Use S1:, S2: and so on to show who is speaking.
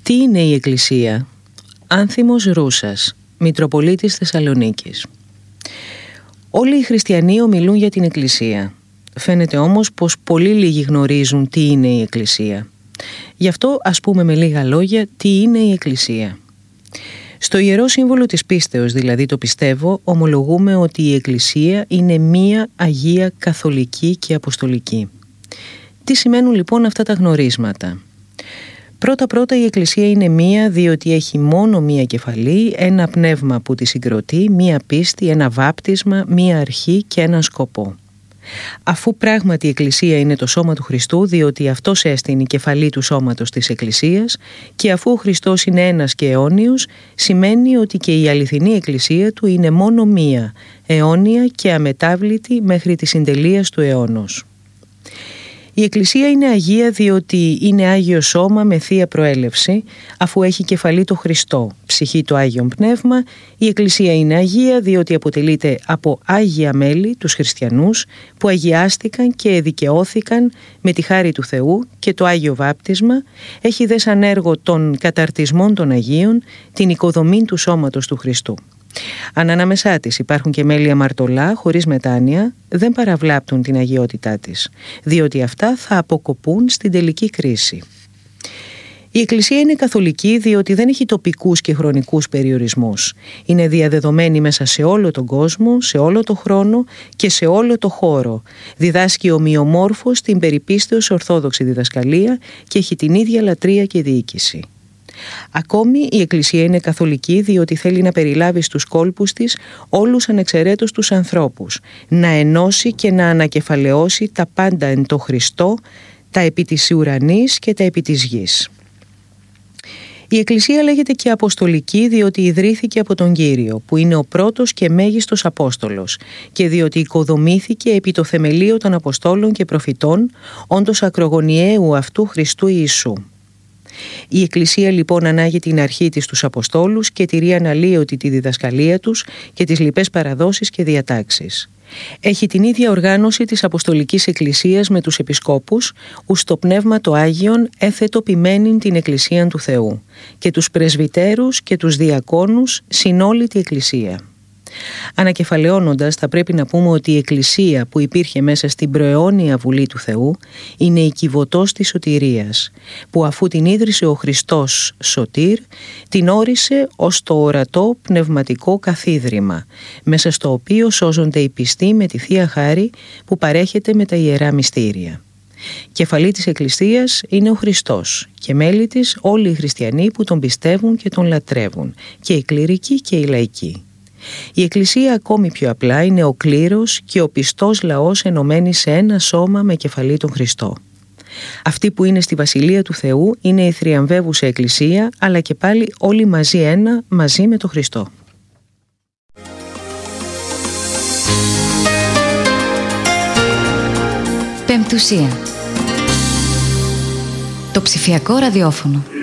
S1: Τι είναι η Εκκλησία? Άνθιμος Ρούσας, Μητροπολίτης Θεσσαλονίκης. Όλοι οι χριστιανοί ομιλούν για την Εκκλησία. Φαίνεται όμως πως πολύ λίγοι γνωρίζουν τι είναι η Εκκλησία. Γι' αυτό ας πούμε με λίγα λόγια τι είναι η Εκκλησία. Στο Ιερό Σύμβολο της Πίστεως, δηλαδή το πιστεύω, ομολογούμε ότι η Εκκλησία είναι μία Αγία Καθολική και Αποστολική. Τι σημαίνουν λοιπόν αυτά τα γνωρίσματα? Πρώτα η Εκκλησία είναι μία διότι έχει μόνο μία κεφαλή, ένα πνεύμα που τη συγκροτεί, μία πίστη, ένα βάπτισμα, μία αρχή και έναν σκοπό. Αφού πράγματι η Εκκλησία είναι το σώμα του Χριστού, διότι αυτός έστεινε η κεφαλή του σώματος της Εκκλησίας, και αφού ο Χριστός είναι ένας και αιώνιος, σημαίνει ότι και η αληθινή Εκκλησία του είναι μόνο μία, αιώνια και αμετάβλητη μέχρι τη συντελείας του αιώνος. Η Εκκλησία είναι Αγία διότι είναι Άγιο Σώμα με Θεία Προέλευση, αφού έχει κεφαλή το Χριστό, ψυχή το Άγιον Πνεύμα. Η Εκκλησία είναι Αγία διότι αποτελείται από Άγια μέλη, τους χριστιανούς, που αγιάστηκαν και δικαιώθηκαν με τη χάρη του Θεού και το Άγιο Βάπτισμα. Έχει δε σαν έργο των καταρτισμών των Αγίων την οικοδομή του σώματος του Χριστού. Αν ανάμεσά της υπάρχουν και μέλη αμαρτωλά χωρίς μετάνοια, δεν παραβλάπτουν την αγιότητά της, διότι αυτά θα αποκοπούν στην τελική κρίση. Η Εκκλησία είναι καθολική διότι δεν έχει τοπικούς και χρονικούς περιορισμούς. Είναι διαδεδομένη μέσα σε όλο τον κόσμο, σε όλο το χρόνο και σε όλο το χώρο. Διδάσκει ομοιομόρφως την περιπίστεως ορθόδοξη διδασκαλία και έχει την ίδια λατρεία και διοίκηση. Ακόμη η Εκκλησία είναι καθολική διότι θέλει να περιλάβει στους κόλπους της όλους ανεξαιρέτως τους ανθρώπους, να ενώσει και να ανακεφαλαιώσει τα πάντα εν το Χριστό, τα επί της ουρανής και τα επί της γης. Η Εκκλησία λέγεται και Αποστολική διότι ιδρύθηκε από τον Κύριο, που είναι ο πρώτος και μέγιστος Απόστολος, και διότι οικοδομήθηκε επί το θεμελίο των Αποστόλων και Προφητών, όντως ακρογωνιαίου αυτού Χριστού Ιησού. Η Εκκλησία λοιπόν ανάγει την αρχή της στους Αποστόλους και τηρεί αναλύωτη τη διδασκαλία τους και τις λοιπές παραδόσεις και διατάξεις. Έχει την ίδια οργάνωση της Αποστολικής Εκκλησίας με τους Επισκόπους, ους το Πνεύμα το Άγιον έθετο ποιμένην την Εκκλησίαν του Θεού, και τους Πρεσβυτέρους και τους Διακόνους συν όλη τη Εκκλησία. Ανακεφαλαιώνοντας, θα πρέπει να πούμε ότι η Εκκλησία που υπήρχε μέσα στην προαιώνια Βουλή του Θεού είναι η κυβωτός της σωτηρίας, που αφού την ίδρυσε ο Χριστός Σωτήρ, την όρισε ως το ορατό πνευματικό καθίδρυμα, μέσα στο οποίο σώζονται οι πιστοί με τη Θεία Χάρη που παρέχεται με τα Ιερά Μυστήρια. Κεφαλή της Εκκλησίας είναι ο Χριστός και μέλη της όλοι οι χριστιανοί που τον πιστεύουν και τον λατρεύουν, και οι κληρικοί και οι λαϊκοί. Η Εκκλησία ακόμη πιο απλά είναι ο κλήρος και ο πιστός λαός ενωμένοι σε ένα σώμα με κεφαλή τον Χριστό. Αυτοί που είναι στη Βασιλεία του Θεού είναι η θριαμβεύουσα Εκκλησία, αλλά και πάλι όλοι μαζί ένα, μαζί με τον Χριστό.
S2: Πεμπτουσία. Το ψηφιακό ραδιόφωνο.